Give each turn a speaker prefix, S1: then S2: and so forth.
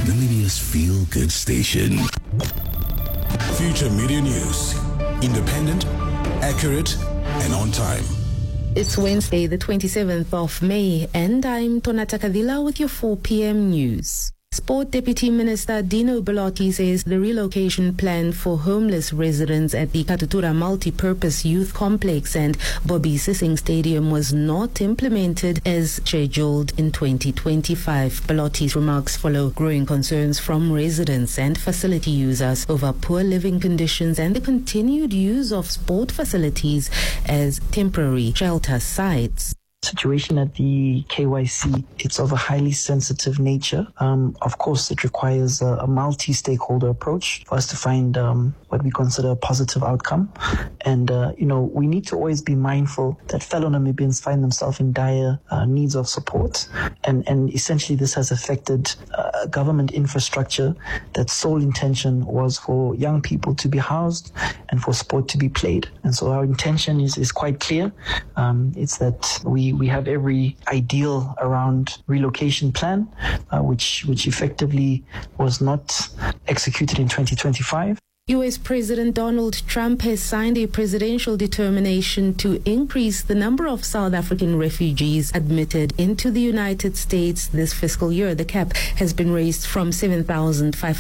S1: Namibia's feel-good station. Future Media News. Independent, accurate, and on time.
S2: It's Wednesday, the 27th of May, and I'm Tonata Kadila with your 4 p.m. news. Sport Deputy Minister Dino Belotti says the relocation plan for homeless residents at the Katutura Multi-Purpose Youth Complex and Bobby Sissing Stadium was not implemented as scheduled in 2025. Belotti's remarks follow growing concerns from residents and facility users over poor living conditions and the continued use of sport facilities as temporary shelter sites.
S3: Situation at the KYC, it's of a highly sensitive nature. Of course, it requires a multi-stakeholder approach for us to find what we consider a positive outcome. And, we need to always be mindful that fellow Namibians find themselves in dire needs of support. And essentially, this has affected government infrastructure that's sole intention was for young people to be housed and for sport to be played. And so our intention is quite clear. It's that we have every ideal around relocation plan, which effectively was not executed in 2025.
S2: U.S. President Donald Trump has signed a presidential determination to increase the number of South African refugees admitted into the United States this fiscal year. The cap has been raised from 7,500